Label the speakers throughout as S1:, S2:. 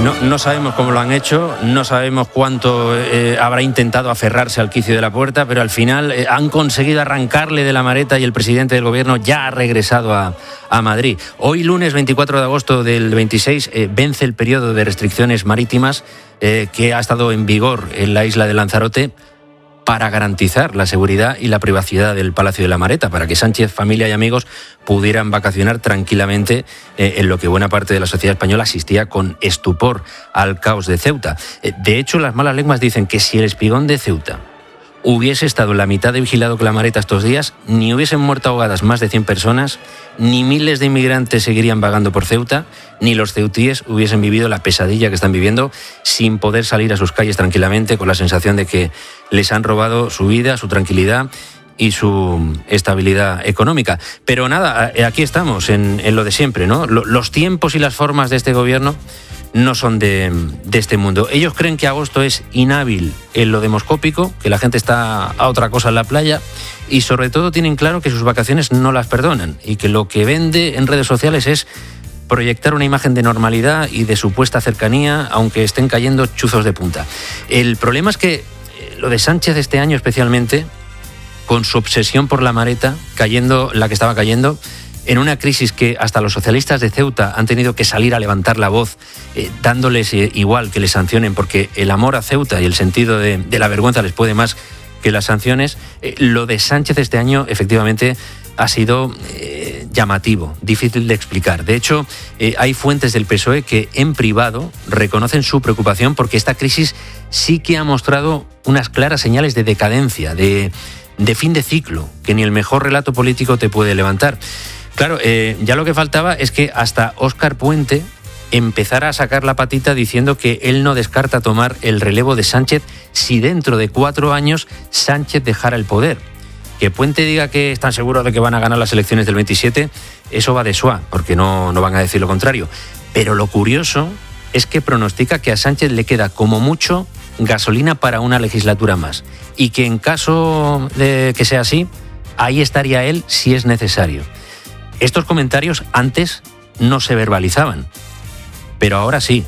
S1: No sabemos cómo lo han hecho, no sabemos cuánto habrá intentado aferrarse al quicio de la puerta, pero al final han conseguido arrancarle de la maleta y el presidente del gobierno ya ha regresado a Madrid. Hoy, lunes 24 de agosto del 26, vence el periodo de restricciones marítimas que ha estado en vigor en la isla de Lanzarote, para garantizar la seguridad y la privacidad del Palacio de la Mareta, para que Sánchez, familia y amigos pudieran vacacionar tranquilamente en lo que buena parte de la sociedad española asistía con estupor al caos de Ceuta. De hecho, las malas lenguas dicen que si el Espigón de Ceuta hubiese estado en la mitad de vigilado que la Mareta estos días, ni hubiesen muerto ahogadas más de 100 personas, ni miles de inmigrantes seguirían vagando por Ceuta, ni los ceutíes hubiesen vivido la pesadilla que están viviendo sin poder salir a sus calles tranquilamente, con la sensación de que les han robado su vida, su tranquilidad y su estabilidad económica. Pero nada, aquí estamos en lo de siempre, ¿no? Los tiempos y las formas de este gobierno no son de este mundo. Ellos creen que agosto es inhábil en lo demoscópico, que la gente está a otra cosa en la playa, y sobre todo tienen claro que sus vacaciones no las perdonan y que lo que vende en redes sociales es proyectar una imagen de normalidad y de supuesta cercanía, aunque estén cayendo chuzos de punta. El problema es que lo de Sánchez este año especialmente, con su obsesión por la Mareta, cayendo la que estaba cayendo, en una crisis que hasta los socialistas de Ceuta han tenido que salir a levantar la voz, dándoles igual que les sancionen, porque el amor a Ceuta y el sentido de la vergüenza les puede más que las sanciones. Lo de Sánchez este año efectivamente ha sido llamativo, difícil de explicar. De hecho, hay fuentes del PSOE que en privado reconocen su preocupación porque esta crisis sí que ha mostrado unas claras señales de decadencia, de fin de ciclo, que ni el mejor relato político te puede levantar. Claro, ya lo que faltaba es que hasta Óscar Puente empezara a sacar la patita diciendo que él no descarta tomar el relevo de Sánchez si dentro de 4 años Sánchez dejara el poder. Que Puente diga que están seguros de que van a ganar las elecciones del 27, eso va de suá, porque no van a decir lo contrario. Pero lo curioso es que pronostica que a Sánchez le queda como mucho gasolina para una legislatura más, y que en caso de que sea así, ahí estaría él si es necesario. Estos comentarios antes no se verbalizaban, pero ahora sí,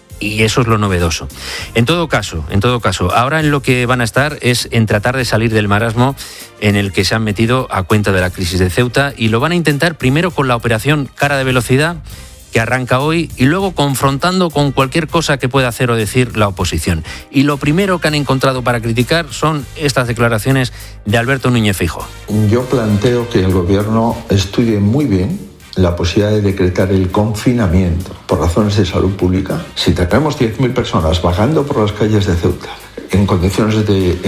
S1: y eso es lo novedoso. En todo caso, ahora en lo que van a estar es en tratar de salir del marasmo en el que se han metido a cuenta de la crisis de Ceuta, y lo van a intentar primero con la operación Cara de Velocidad, que arranca hoy, y luego confrontando con cualquier cosa que pueda hacer o decir la oposición. Y lo primero que han encontrado para criticar son estas declaraciones de Alberto Núñez Feijóo.
S2: Yo planteo que el gobierno estudie muy bien la posibilidad de decretar el confinamiento por razones de salud pública. Si tenemos 10.000 personas vagando por las calles de Ceuta en condiciones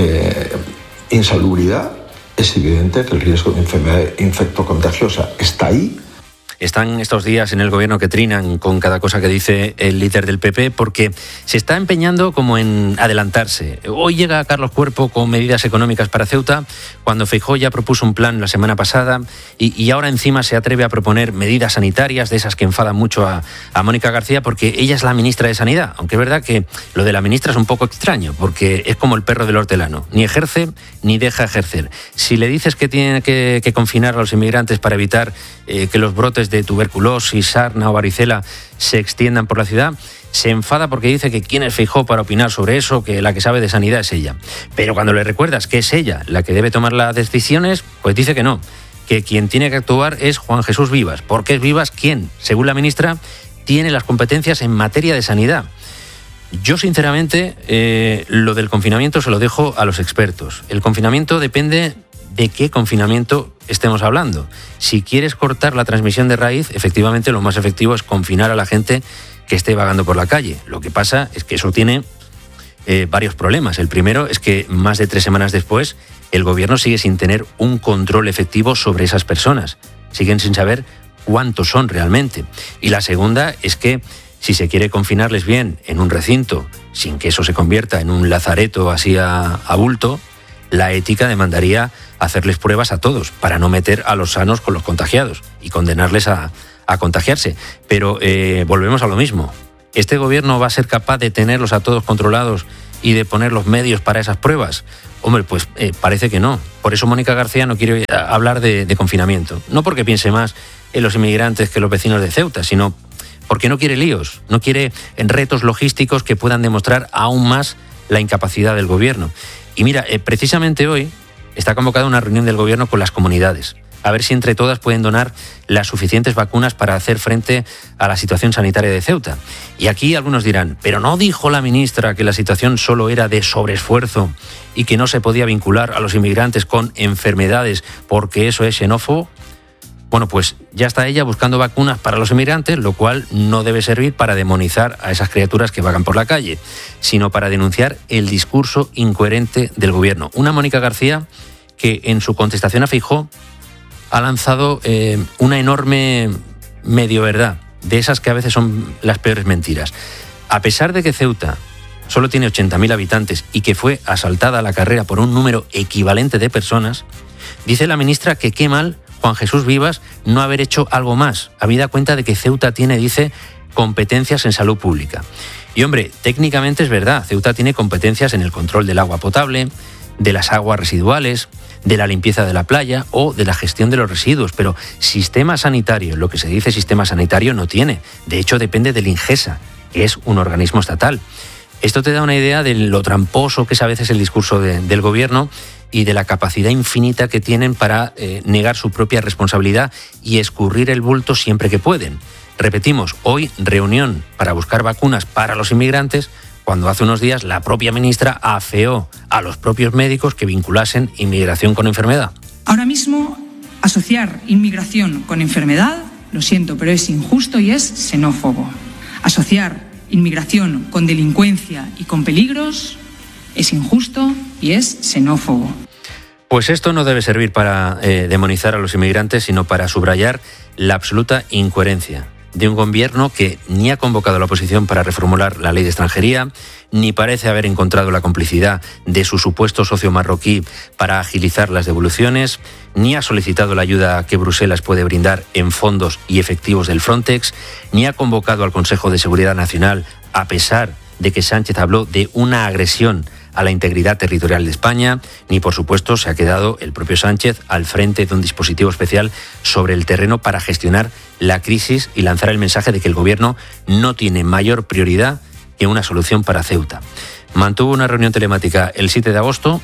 S2: de insalubridad, es evidente que el riesgo de enfermedad infectocontagiosa está ahí.
S1: Están estos días en el gobierno que trinan con cada cosa que dice el líder del PP, porque se está empeñando como en adelantarse. Hoy llega Carlos Cuerpo con medidas económicas para Ceuta, cuando Feijóo ya propuso un plan la semana pasada, y ahora encima se atreve a proponer medidas sanitarias, de esas que enfadan mucho a Mónica García, porque ella es la ministra de Sanidad. Aunque es verdad que lo de la ministra es un poco extraño, porque es como el perro del hortelano, ni ejerce ni deja ejercer. Si le dices que tiene que confinar a los inmigrantes para evitar que los brotes de tuberculosis, sarna o varicela se extiendan por la ciudad, se enfada porque dice que quién es Feijóo para opinar sobre eso, que la que sabe de sanidad es ella. Pero cuando le recuerdas que es ella la que debe tomar las decisiones, pues dice que no, que quien tiene que actuar es Juan Jesús Vivas, porque es Vivas quien, según la ministra, tiene las competencias en materia de sanidad. Yo, sinceramente, lo del confinamiento se lo dejo a los expertos. El confinamiento depende de qué confinamiento estemos hablando. Si quieres cortar la transmisión de raíz, efectivamente lo más efectivo es confinar a la gente que esté vagando por la calle. Lo que pasa es que eso tiene varios problemas. El primero es que más de 3 semanas después el gobierno sigue sin tener un control efectivo sobre esas personas. Siguen sin saber cuántos son realmente. Y la segunda es que si se quiere confinarles bien en un recinto, sin que eso se convierta en un lazareto así a bulto, la ética demandaría hacerles pruebas a todos para no meter a los sanos con los contagiados y condenarles a contagiarse. Pero volvemos a lo mismo. ¿Este gobierno va a ser capaz de tenerlos a todos controlados y de poner los medios para esas pruebas? Hombre, pues parece que no. Por eso Mónica García no quiere hablar de confinamiento. No porque piense más en los inmigrantes que los vecinos de Ceuta, sino porque no quiere líos, no quiere retos logísticos que puedan demostrar aún más la incapacidad del gobierno. Y mira, precisamente hoy está convocada una reunión del gobierno con las comunidades, a ver si entre todas pueden donar las suficientes vacunas para hacer frente a la situación sanitaria de Ceuta. Y aquí algunos dirán, ¿pero no dijo la ministra que la situación solo era de sobreesfuerzo y que no se podía vincular a los inmigrantes con enfermedades porque eso es xenófobo? Bueno, pues ya está ella buscando vacunas para los inmigrantes, lo cual no debe servir para demonizar a esas criaturas que vagan por la calle, sino para denunciar el discurso incoherente del gobierno. Una Mónica García que en su contestación a Feijóo ha lanzado una enorme medio verdad, de esas que a veces son las peores mentiras. A pesar de que Ceuta solo tiene 80.000 habitantes y que fue asaltada a la carrera por un número equivalente de personas, dice la ministra que qué mal Juan Jesús Vivas no haber hecho algo más, habida cuenta de que Ceuta tiene, dice, competencias en salud pública. Y hombre, técnicamente es verdad, Ceuta tiene competencias en el control del agua potable, de las aguas residuales, de la limpieza de la playa o de la gestión de los residuos, pero sistema sanitario, lo que se dice sistema sanitario, no tiene. De hecho, depende del INGESA, que es un organismo estatal. Esto te da una idea de lo tramposo que es a veces el discurso del gobierno y de la capacidad infinita que tienen para negar su propia responsabilidad y escurrir el bulto siempre que pueden. Repetimos, hoy reunión para buscar vacunas para los inmigrantes, cuando hace unos días la propia ministra afeó a los propios médicos que vinculasen inmigración con enfermedad.
S3: Ahora mismo, asociar inmigración con enfermedad, lo siento, pero es injusto y es xenófobo. Asociar inmigración con delincuencia y con peligros es injusto y es xenófobo.
S1: Pues esto no debe servir para demonizar a los inmigrantes, sino para subrayar la absoluta incoherencia de un gobierno que ni ha convocado a la oposición para reformular la ley de extranjería, ni parece haber encontrado la complicidad de su supuesto socio marroquí para agilizar las devoluciones, ni ha solicitado la ayuda que Bruselas puede brindar en fondos y efectivos del Frontex, ni ha convocado al Consejo de Seguridad Nacional, a pesar de que Sánchez habló de una agresión a la integridad territorial de España, ni por supuesto se ha quedado el propio Sánchez al frente de un dispositivo especial sobre el terreno para gestionar la crisis y lanzar el mensaje de que el gobierno no tiene mayor prioridad que una solución para Ceuta. Mantuvo una reunión telemática el 7 de agosto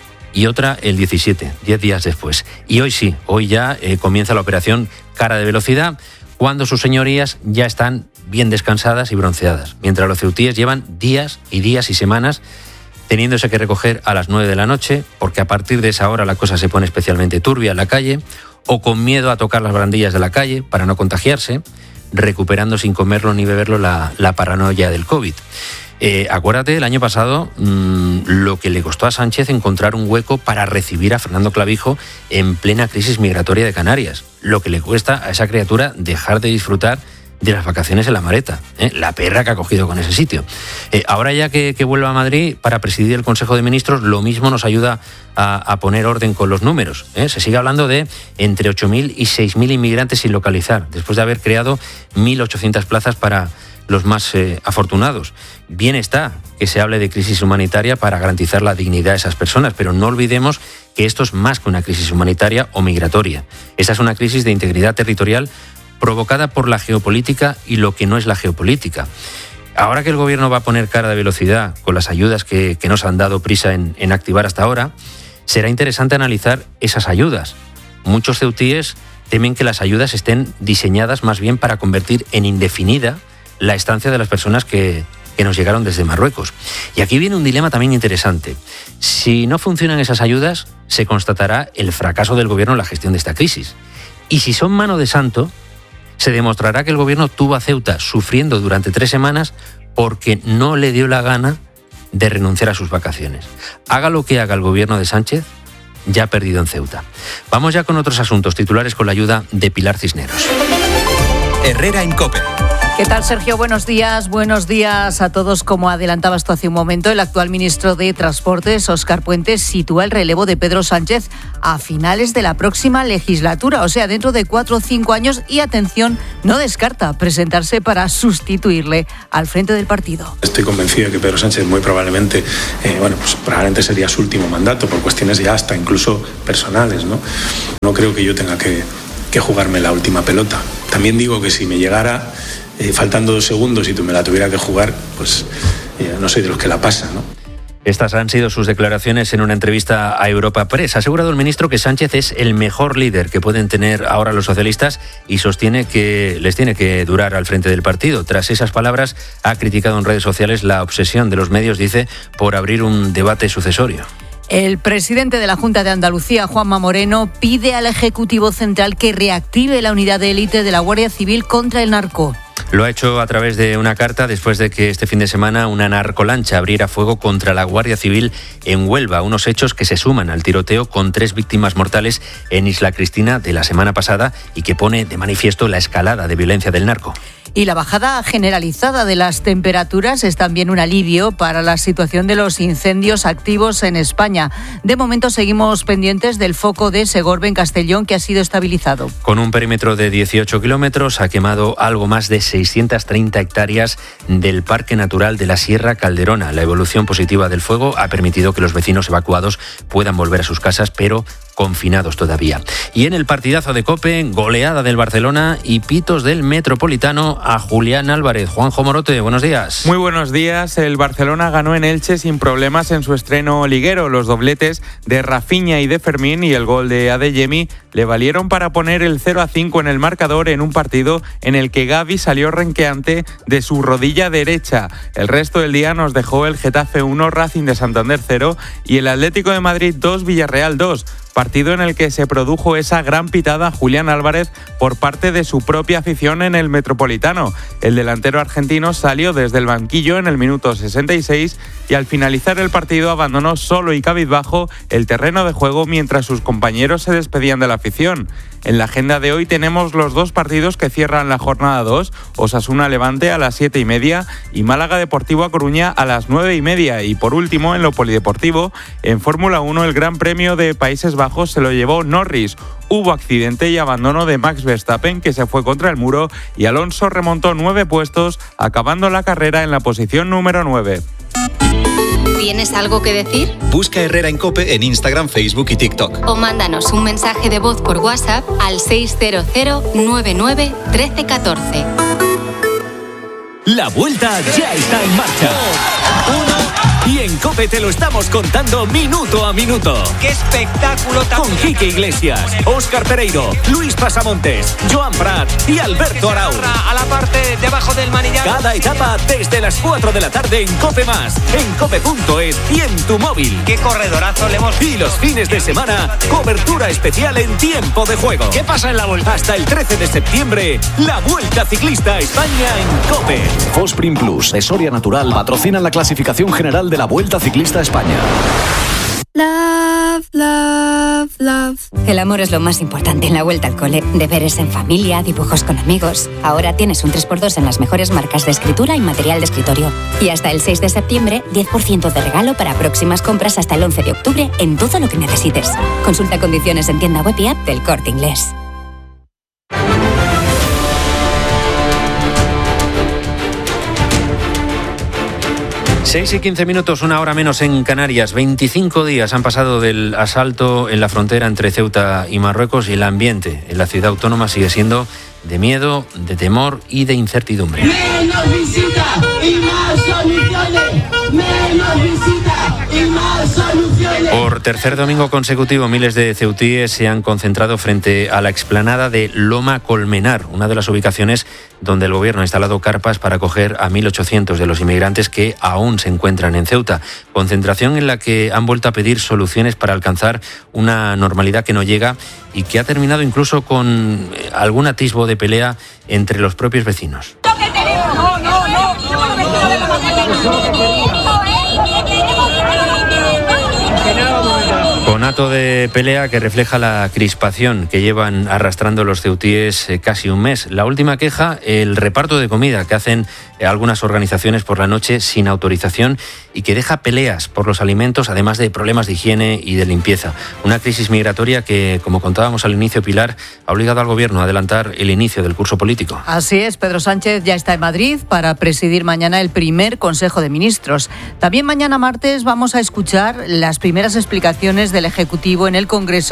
S1: y otra el 17, 10 días después. Y hoy sí, hoy ya comienza la operación Cara de Velocidad, cuando sus señorías ya están bien descansadas y bronceadas, mientras los ceutíes llevan días y semanas teniéndose que recoger a las 9 de la noche, porque a partir de esa hora la cosa se pone especialmente turbia en la calle, o con miedo a tocar las barandillas de la calle para no contagiarse, recuperando sin comerlo ni beberlo la paranoia del COVID. Acuérdate, el año pasado, lo que le costó a Sánchez encontrar un hueco para recibir a Fernando Clavijo en plena crisis migratoria de Canarias. Lo que le cuesta a esa criatura dejar de disfrutar de las vacaciones en La Mareta, la perra que ha cogido con ese sitio. Ahora ya que vuelva a Madrid para presidir el Consejo de Ministros, lo mismo nos ayuda a poner orden con los números. Se sigue hablando de entre 8.000 y 6.000 inmigrantes sin localizar, después de haber creado 1.800 plazas para los más afortunados. Bien está que se hable de crisis humanitaria para garantizar la dignidad de esas personas, pero no olvidemos que esto es más que una crisis humanitaria o migratoria. Esta es una crisis de integridad territorial provocada por la geopolítica y lo que no es la geopolítica. Ahora que el gobierno va a poner cara de velocidad con las ayudas que nos han dado prisa en activar hasta ahora, será interesante analizar esas ayudas. Muchos ceutíes temen que las ayudas estén diseñadas más bien para convertir en indefinida la estancia de las personas que nos llegaron desde Marruecos. Y aquí viene un dilema también interesante. Si no funcionan esas ayudas, se constatará el fracaso del gobierno en la gestión de esta crisis. Y si son mano de santo, se demostrará que el gobierno tuvo a Ceuta sufriendo durante 3 semanas porque no le dio la gana de renunciar a sus vacaciones. Haga lo que haga el gobierno de Sánchez, ya ha perdido en Ceuta. Vamos ya con otros asuntos titulares con la ayuda de Pilar Cisneros.
S4: Herrera en COPE.
S5: ¿Qué tal, Sergio? Buenos días a todos. Como adelantabas tú hace un momento, el actual ministro de Transportes, Óscar Puente, sitúa el relevo de Pedro Sánchez a finales de la próxima legislatura, o sea, dentro de 4 o 5 años, y atención, no descarta presentarse para sustituirle al frente del partido.
S6: Estoy convencido de que Pedro Sánchez muy probablemente, probablemente sería su último mandato por cuestiones ya hasta incluso personales, ¿no? No creo que yo tenga que jugarme la última pelota. También digo que si me llegara faltando 2 segundos y me la tuviera que jugar, pues no soy de los que la pasa, ¿no?
S1: Estas han sido sus declaraciones en una entrevista a Europa Press. Ha asegurado el ministro que Sánchez es el mejor líder que pueden tener ahora los socialistas y sostiene que les tiene que durar al frente del partido. Tras esas palabras, ha criticado en redes sociales la obsesión de los medios, dice, por abrir un debate sucesorio.
S5: El presidente de la Junta de Andalucía, Juanma Moreno, pide al Ejecutivo Central que reactive la unidad de élite de la Guardia Civil contra el narco.
S1: Lo ha hecho a través de una carta después de que este fin de semana una narcolancha abriera fuego contra la Guardia Civil en Huelva, unos hechos que se suman al tiroteo con 3 víctimas mortales en Isla Cristina de la semana pasada y que pone de manifiesto la escalada de violencia del narco.
S5: Y la bajada generalizada de las temperaturas es también un alivio para la situación de los incendios activos en España. De momento seguimos pendientes del foco de Segorbe en Castellón, que ha sido estabilizado.
S1: Con un perímetro de 18 kilómetros ha quemado algo más de 630 hectáreas del Parque Natural de la Sierra Calderona. La evolución positiva del fuego ha permitido que los vecinos evacuados puedan volver a sus casas, pero confinados todavía. Y en el partidazo de COPE, goleada del Barcelona y pitos del Metropolitano a Julián Álvarez. Juanjo Morote, buenos días.
S7: Muy buenos días. El Barcelona ganó en Elche sin problemas en su estreno liguero. Los dobletes de Rafinha y de Fermín y el gol de Adeyemi le valieron para poner el 0-5 en el marcador en un partido en el que Gavi salió renqueante de su rodilla derecha. El resto del día nos dejó el Getafe 1, Racing de Santander 0 y el Atlético de Madrid 2, Villarreal 2. Partido en el que se produjo esa gran pitada a Julián Álvarez por parte de su propia afición en el Metropolitano. El delantero argentino salió desde el banquillo en el minuto 66 y al finalizar el partido abandonó solo y cabizbajo el terreno de juego mientras sus compañeros se despedían de la afición. En la agenda de hoy tenemos los 2 partidos que cierran la jornada 2, Osasuna Levante a las 7:30 y Málaga Deportivo A Coruña a las 9:30. Y por último, en lo polideportivo, en Fórmula 1 el Gran Premio de Países Bajos se lo llevó Norris. Hubo accidente y abandono de Max Verstappen, que se fue contra el muro, y Alonso remontó 9 puestos, acabando la carrera en la posición número 9.
S8: ¿Tienes algo que decir?
S4: Busca Herrera en COPE en Instagram, Facebook y TikTok.
S8: O mándanos un mensaje de voz por WhatsApp al 600 99 13 14.
S9: La vuelta ya está en marcha. Y en COPE te lo estamos contando minuto a minuto.
S10: ¡Qué espectáculo!
S9: Con Quique Iglesias, Óscar Pereiro, Luis Pasamontes, Joan Prat y Alberto Arau.
S10: A la parte debajo del manillar.
S9: Cada etapa desde las 4 de la tarde en COPE+, en cope.es y en tu móvil.
S10: ¡Qué corredorazo le hemos visto!
S9: Y los fines de semana, cobertura especial en tiempo de juego.
S10: ¿Qué pasa en la vuelta?
S9: Hasta el 13 de septiembre, la Vuelta Ciclista a España en COPE.
S11: Fosprin Plus de Soria Natural patrocinan la clasificación general de la Vuelta Ciclista a España.
S8: Love, love, love. El amor es lo más importante en la vuelta al cole. Deberes en familia, dibujos con amigos. Ahora tienes un 3x2 en las mejores marcas de escritura y material de escritorio. Y hasta el 6 de septiembre, 10% de regalo para próximas compras hasta el 11 de octubre en todo lo que necesites. Consulta condiciones en tienda web y app del Corte Inglés.
S1: Seis y 15 minutos, 1 hora menos en Canarias. 25 días han pasado del asalto en la frontera entre Ceuta y Marruecos y el ambiente en la ciudad autónoma sigue siendo de miedo, de temor y de incertidumbre.
S12: Menos visita y más soluciones. Menos visita y más soluciones.
S1: Por tercer domingo consecutivo, miles de ceutíes se han concentrado frente a la explanada de Loma Colmenar, una de las ubicaciones donde el gobierno ha instalado carpas para acoger a 1.800 de los inmigrantes que aún se encuentran en Ceuta. Concentración en la que han vuelto a pedir soluciones para alcanzar una normalidad que no llega y que ha terminado incluso con algún atisbo de pelea entre los propios vecinos. Conato de pelea que refleja la crispación que llevan arrastrando los ceutíes casi un mes. La última queja, el reparto de comida que hacen algunas organizaciones por la noche sin autorización y que deja peleas por los alimentos, además de problemas de higiene y de limpieza. Una crisis migratoria que, como contábamos al inicio, Pilar, ha obligado al gobierno a adelantar el inicio del curso político.
S5: Así es, Pedro Sánchez ya está en Madrid para presidir mañana el primer Consejo de Ministros. También mañana martes vamos a escuchar las primeras explicaciones del Ejecutivo en el Congreso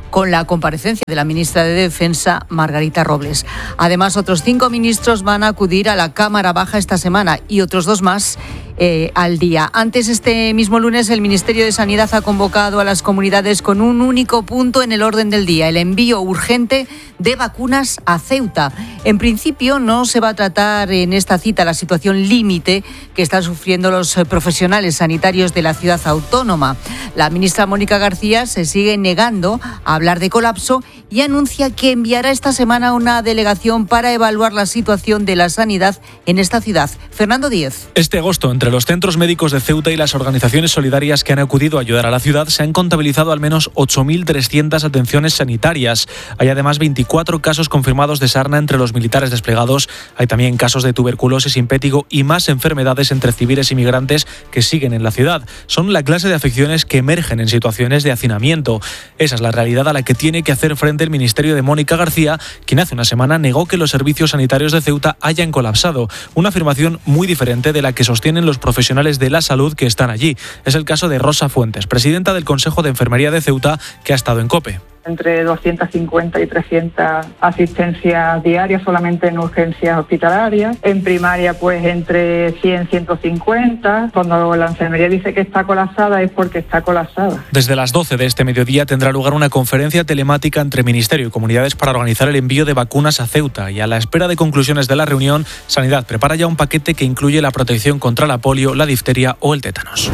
S5: con la comparecencia de la ministra de Defensa, Margarita Robles. Además, otros 5 ministros van a acudir a la Cámara Baja esta semana y otros 2 más al día. Antes, este mismo lunes, el Ministerio de Sanidad ha convocado a las comunidades con un único punto en el orden del día: el envío urgente de vacunas a Ceuta. En principio, no se va a tratar en esta cita la situación límite que están sufriendo los profesionales sanitarios de la ciudad autónoma. La ministra Mónica García se sigue negando a hablar de colapso y anuncia que enviará esta semana una delegación para evaluar la situación de la sanidad en esta ciudad. Fernando Díez.
S13: Este agosto, entre los centros médicos de Ceuta y las organizaciones solidarias que han acudido a ayudar a la ciudad, se han contabilizado al menos 8.300 atenciones sanitarias. Hay además 24 casos confirmados de sarna entre los militares desplegados. Hay también casos de tuberculosis, impétigo y más enfermedades entre civiles y migrantes que siguen en la ciudad. Son la clase de afecciones que emergen en situaciones de hacinamiento. Esa es la realidad a la que tiene que hacer frente el ministerio de Mónica García, quien hace una semana negó que los servicios sanitarios de Ceuta hayan colapsado. Una afirmación muy diferente de la que sostienen los profesionales de la salud que están allí. Es el caso de Rosa Fuentes, presidenta del Consejo de Enfermería de Ceuta, que ha estado en COPE.
S14: Entre 250 y 300 asistencias diarias solamente en urgencias hospitalarias. En primaria, pues entre 100 y 150. Cuando la enfermería dice que está colapsada, es porque está colapsada.
S13: Desde las 12 de este mediodía tendrá lugar una conferencia telemática entre Ministerio y comunidades para organizar el envío de vacunas a Ceuta. Y a la espera de conclusiones de la reunión, Sanidad prepara ya un paquete que incluye la protección contra la polio, la difteria o el tétanos.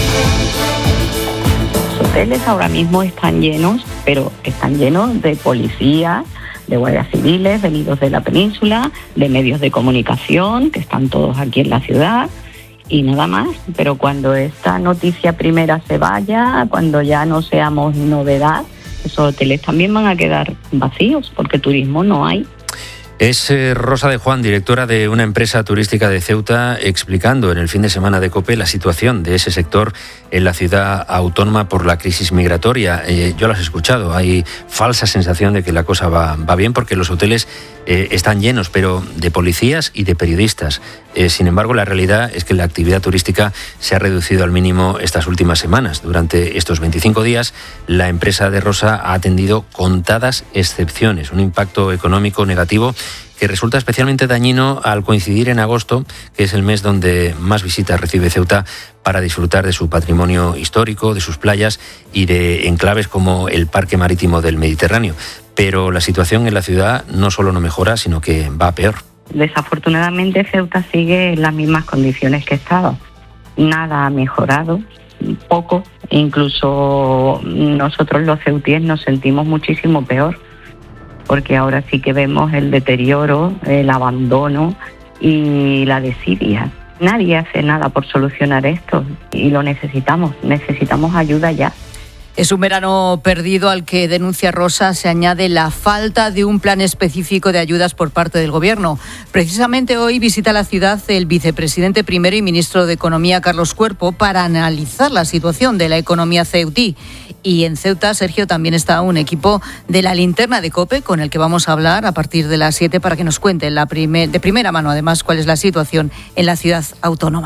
S15: Los hoteles ahora mismo están llenos, pero están llenos de policías, de guardias civiles venidos de la península, de medios de comunicación, que están todos aquí en la ciudad, y nada más. Pero cuando esta noticia primera se vaya, cuando ya no seamos novedad, esos hoteles también van a quedar vacíos, porque turismo no hay.
S1: Es Rosa de Juan, directora de una empresa turística de Ceuta, explicando en el fin de semana de COPE la situación de ese sector en la ciudad autónoma por la crisis migratoria. Yo lo he escuchado, hay falsa sensación de que la cosa va bien porque los hoteles están llenos, pero de policías y de periodistas. Sin embargo, la realidad es que la actividad turística se ha reducido al mínimo estas últimas semanas. Durante estos 25 días, la empresa de Rosa ha atendido contadas excepciones, un impacto económico negativo que resulta especialmente dañino al coincidir en agosto, que es el mes donde más visitas recibe Ceuta para disfrutar de su patrimonio histórico, de sus playas y de enclaves como el Parque Marítimo del Mediterráneo. Pero la situación en la ciudad no solo no mejora, sino que va a peor.
S15: Desafortunadamente, Ceuta sigue en las mismas condiciones que estaba. Nada ha mejorado, poco. Incluso nosotros los ceutíes nos sentimos muchísimo peor, porque ahora sí que vemos el deterioro, el abandono y la desidia. Nadie hace nada por solucionar esto y lo necesitamos ayuda ya.
S5: Es un verano perdido al que, denuncia Rosa, se añade la falta de un plan específico de ayudas por parte del Gobierno. Precisamente hoy visita la ciudad el vicepresidente primero y ministro de Economía, Carlos Cuerpo, para analizar la situación de la economía ceutí. Y en Ceuta, Sergio, también está un equipo de la linterna de COPE con el que vamos a hablar a partir de las 7 para que nos cuente de primera mano, además, cuál es la situación en la ciudad autónoma.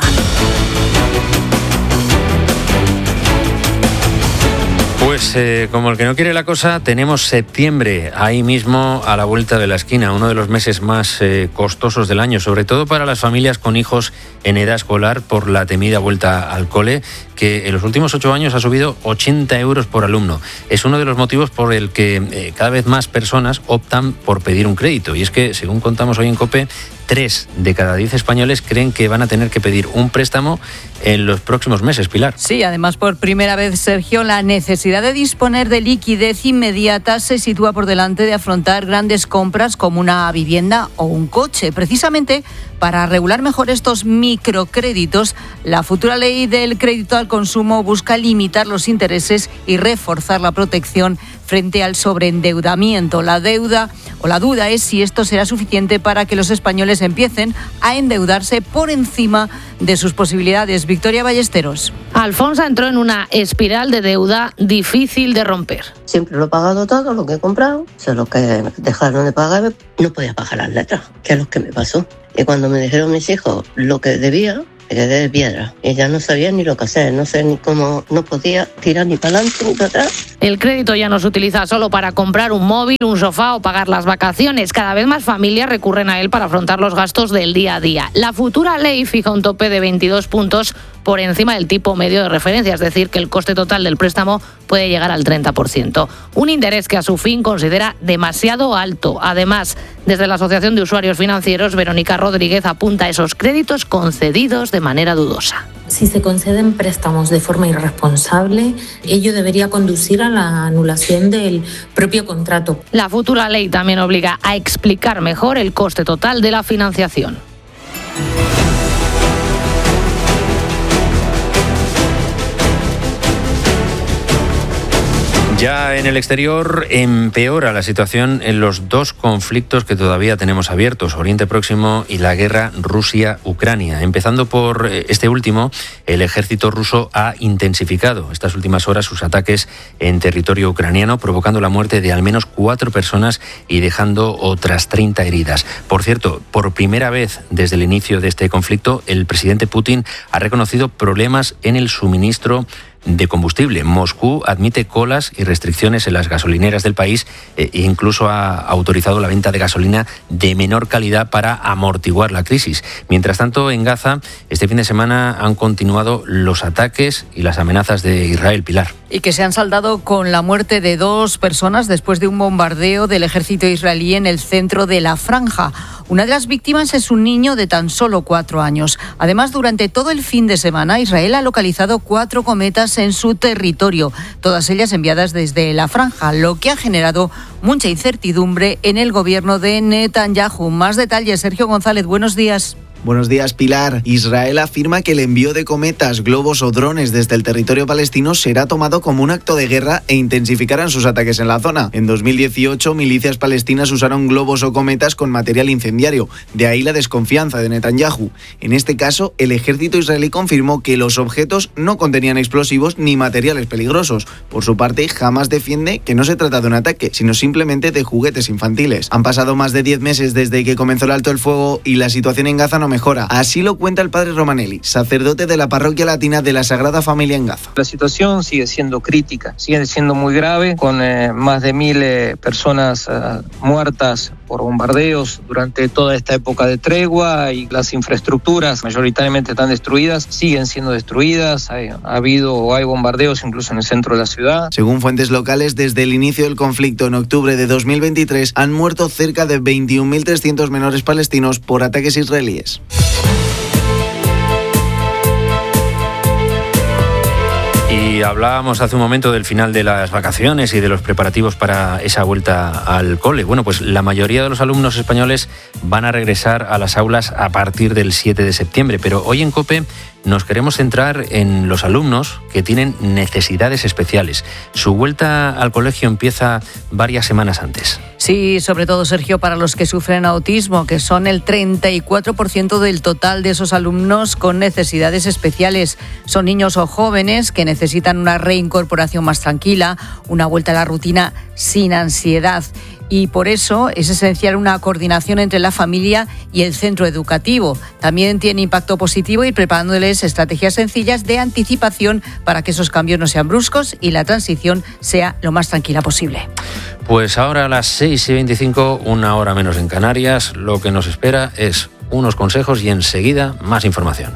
S1: Pues como el que no quiere la cosa, tenemos septiembre ahí mismo a la vuelta de la esquina, uno de los meses más costosos del año, sobre todo para las familias con hijos en edad escolar por la temida vuelta al cole, que en los últimos 8 años ha subido 80 euros por alumno. Es uno de los motivos por el que cada vez más personas optan por pedir un crédito. Y es que, según contamos hoy en COPE, 3 de cada 10 españoles creen que van a tener que pedir un préstamo en los próximos meses, Pilar.
S5: Sí, además, por primera vez, Sergio, la necesidad de disponer de liquidez inmediata se sitúa por delante de afrontar grandes compras como una vivienda o un coche. Precisamente para regular mejor estos microcréditos, la futura ley del crédito al consumo busca limitar los intereses y reforzar la protección frente al sobreendeudamiento. La duda es si esto será suficiente para que los españoles empiecen a endeudarse por encima de sus posibilidades. Victoria Ballesteros.
S16: Alfonsa entró en una espiral de deuda difícil de romper.
S17: Siempre lo he pagado todo, lo que he comprado. Solo que dejaron de pagar, no podía pagar las letras, que es lo que me pasó. Y cuando me dijeron mis hijos lo que debía, me quedé de piedra. Y ya no sabía ni lo que hacer, no sé ni cómo, no podía tirar ni para adelante ni para atrás.
S16: El crédito ya no se utiliza solo para comprar un móvil, un sofá o pagar las vacaciones. Cada vez más familias recurren a él para afrontar los gastos del día a día. La futura ley fija un tope de 22 puntos por encima del tipo medio de referencia, es decir, que el coste total del préstamo puede llegar al 30%. Un interés que a su fin considera demasiado alto. Además, desde la Asociación de Usuarios Financieros, Verónica Rodríguez apunta a esos créditos concedidos de manera dudosa.
S18: Si se conceden préstamos de forma irresponsable, ello debería conducir a la anulación del propio contrato.
S16: La futura ley también obliga a explicar mejor el coste total de la financiación.
S1: Ya en el exterior empeora la situación en los dos conflictos que todavía tenemos abiertos, Oriente Próximo y la guerra Rusia-Ucrania. Empezando por este último, el ejército ruso ha intensificado estas últimas horas sus ataques en territorio ucraniano, provocando la muerte de al menos 4 personas y dejando otras 30 heridas. Por cierto, por primera vez desde el inicio de este conflicto, el presidente Putin ha reconocido problemas en el suministro de combustible. Moscú admite colas y restricciones en las gasolineras del país e incluso ha autorizado la venta de gasolina de menor calidad para amortiguar la crisis. Mientras tanto, en Gaza, este fin de semana han continuado los ataques y las amenazas de Israel. Pilar.
S5: Y que se han saldado con la muerte de 2 personas después de un bombardeo del ejército israelí en el centro de la franja. Una de las víctimas es un niño de tan solo 4 años. Además, durante todo el fin de semana, Israel ha localizado 4 cometas en su territorio, todas ellas enviadas desde la franja, lo que ha generado mucha incertidumbre en el gobierno de Netanyahu. Más detalles, Sergio González, buenos días.
S19: Buenos días, Pilar. Israel afirma que el envío de cometas, globos o drones desde el territorio palestino será tomado como un acto de guerra e intensificarán sus ataques en la zona. En 2018, milicias palestinas usaron globos o cometas con material incendiario. De ahí la desconfianza de Netanyahu. En este caso, el ejército israelí confirmó que los objetos no contenían explosivos ni materiales peligrosos. Por su parte, Hamas defiende que no se trata de un ataque, sino simplemente de juguetes infantiles. Han pasado más de 10 meses desde que comenzó el alto el fuego y la situación en Gaza no mejora. Así lo cuenta el padre Romanelli, sacerdote de la parroquia latina de la Sagrada Familia en Gaza.
S20: La situación sigue siendo crítica, sigue siendo muy grave, con más de 1.000 personas muertas por bombardeos durante toda esta época de tregua, y las infraestructuras mayoritariamente están destruidas, siguen siendo destruidas. Ha habido o hay bombardeos incluso en el centro de la ciudad.
S19: Según fuentes locales, desde el inicio del conflicto en octubre de 2023 han muerto cerca de 21.300 menores palestinos por ataques israelíes.
S1: Y hablábamos hace un momento del final de las vacaciones y de los preparativos para esa vuelta al cole. Bueno, pues la mayoría de los alumnos españoles van a regresar a las aulas a partir del 7 de septiembre, pero hoy en COPE nos queremos centrar en los alumnos que tienen necesidades especiales. Su vuelta al colegio empieza varias semanas antes.
S5: Sí, sobre todo, Sergio, para los que sufren autismo, que son el 34% del total de esos alumnos con necesidades especiales. Son niños o jóvenes que necesitan una reincorporación más tranquila, una vuelta a la rutina sin ansiedad. Y por eso es esencial una coordinación entre la familia y el centro educativo. También tiene impacto positivo ir preparándoles estrategias sencillas de anticipación para que esos cambios no sean bruscos y la transición sea lo más tranquila posible.
S1: Pues ahora a las 6:25, 1 hora menos en Canarias, lo que nos espera es unos consejos y enseguida más información.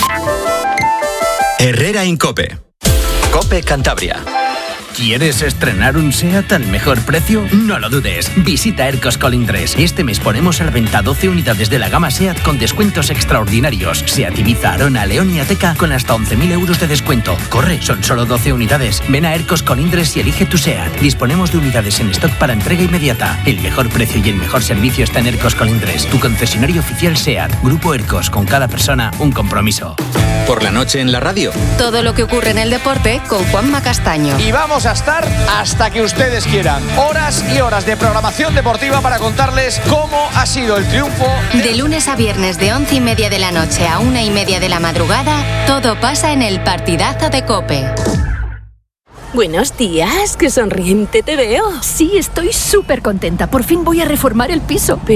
S9: Herrera en COPE. COPE Cantabria. ¿Quieres estrenar un SEAT al mejor precio? No lo dudes. Visita Ercos Colindres. Este mes ponemos a la venta 12 unidades de la gama SEAT con descuentos extraordinarios. SEAT Ibiza, Arona, León y Ateca con hasta 11.000 euros de descuento. Corre, son solo 12 unidades. Ven a Ercos Colindres y elige tu SEAT. Disponemos de unidades en stock para entrega inmediata. El mejor precio y el mejor servicio está en Ercos Colindres, tu concesionario oficial SEAT. Grupo Ercos, con cada persona un compromiso.
S4: Por la noche en la radio.
S8: Todo lo que ocurre en el deporte con Juanma Castaño.
S10: Y vamos a estar hasta que ustedes quieran. Horas y horas de programación deportiva para contarles cómo ha sido el triunfo.
S8: De lunes a viernes de 11:30 de la noche a 1:30 de la madrugada, todo pasa en el partidazo de COPE.
S21: Buenos días, qué sonriente te veo.
S22: Sí, estoy súper contenta. Por fin voy a reformar el piso. Pero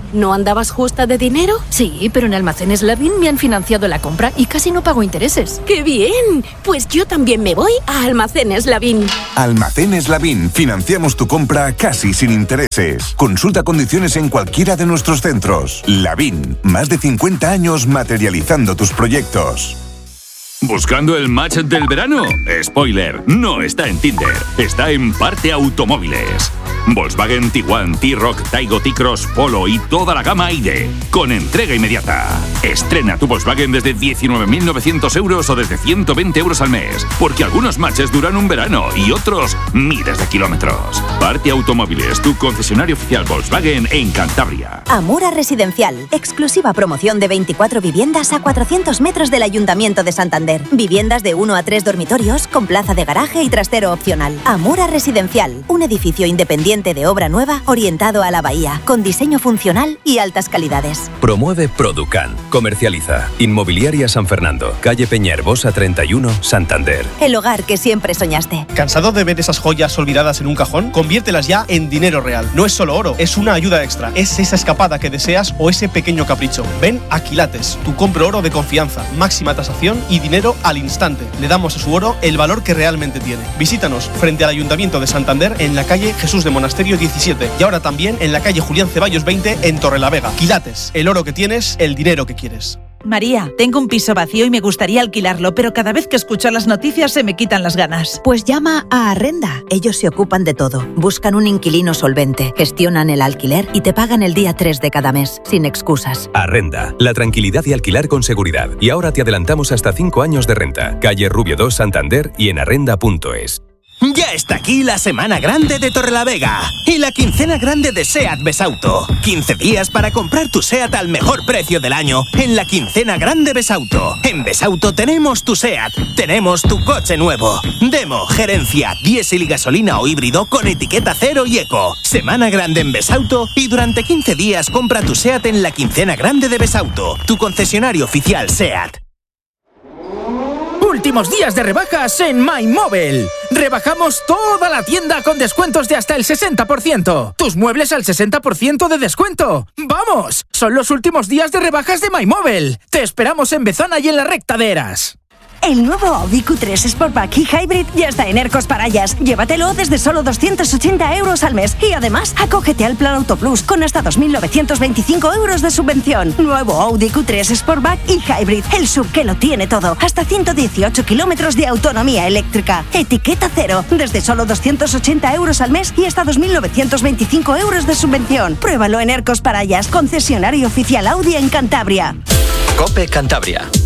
S21: ¿No andabas justa de dinero?
S2: Sí, pero en Almacenes Lavín me han financiado la compra y casi no pago intereses.
S21: ¡Qué bien! Pues yo también me voy a Almacenes Lavín.
S22: Almacenes Lavín. Financiamos tu compra casi sin intereses. Consulta condiciones en cualquiera de nuestros centros. Lavín. Más de 50 años materializando tus proyectos.
S23: ¿Buscando el match del verano? Spoiler, no está en Tinder, está en Parte Automóviles. Volkswagen Tiguan, T-Roc, Taigo, T-Cross, Polo y toda la gama ID, con entrega inmediata. Estrena tu Volkswagen desde 19.900 euros o desde 120 euros al mes, porque algunos matches duran un verano y otros miles de kilómetros. Parte Automóviles, tu concesionario oficial Volkswagen en Cantabria.
S24: Amura Residencial, exclusiva promoción de 24 viviendas a 400 metros del Ayuntamiento de Santander. Viviendas de 1 a 3 dormitorios con plaza de garaje y trastero opcional. Amura Residencial, un edificio independiente de obra nueva orientado a la bahía, con diseño funcional y altas calidades.
S25: Promueve Producan. Comercializa. Inmobiliaria San Fernando. Calle Peñaherbosa 31, Santander.
S24: El hogar que siempre soñaste.
S26: ¿Cansado de ver esas joyas olvidadas en un cajón? Conviértelas ya en dinero real. No es solo oro, es una ayuda extra. Es esa escapada que deseas o ese pequeño capricho. Ven a Quilates, tu compro oro de confianza, máxima tasación y dinero al instante. Le damos a su oro el valor que realmente tiene. Visítanos frente al Ayuntamiento de Santander en la calle Jesús de Monasterio 17 y ahora también en la calle Julián Ceballos 20 en Torrelavega. Quilates, el oro que tienes, el dinero que quieres.
S27: María, tengo un piso vacío y me gustaría alquilarlo, pero cada vez que escucho las noticias se me quitan las ganas.
S24: Pues llama a Arrenda. Ellos se ocupan de todo. Buscan un inquilino solvente, gestionan el alquiler y te pagan el día 3 de cada mes, sin excusas.
S25: Arrenda, la tranquilidad de alquilar con seguridad. Y ahora te adelantamos hasta 5 años de renta. Calle Rubio 2, Santander y en arrenda.es.
S9: Ya está aquí la Semana Grande de Torrelavega y la quincena grande de SEAT Besauto. 15 días para comprar tu SEAT al mejor precio del año en la quincena grande Besauto. En Besauto tenemos tu SEAT, tenemos tu coche nuevo. Demo, gerencia, diésel y gasolina o híbrido con etiqueta 0 y eco. Semana grande en Besauto y durante 15 días compra tu SEAT en la quincena grande de Besauto, tu concesionario oficial SEAT.
S28: Últimos días de rebajas en MyMobile. Rebajamos toda la tienda con descuentos de hasta el 60%. Tus muebles al 60% de descuento. ¡Vamos! Son los últimos días de rebajas de MyMobile. Te esperamos en Bezana y en la Recta de Eras.
S29: El nuevo Audi Q3 Sportback y Hybrid ya está en Ercos Parayas. Llévatelo desde solo 280 euros al mes. Y además, acógete al Plan Auto Plus con hasta 2.925 euros de subvención. Nuevo Audi Q3 Sportback y Hybrid. El sub que lo tiene todo. Hasta 118 kilómetros de autonomía eléctrica. Etiqueta 0. Desde solo 280 euros al mes y hasta 2.925 euros de subvención. Pruébalo en Ercos Parayas, concesionario oficial Audi en Cantabria.
S4: COPE Cantabria.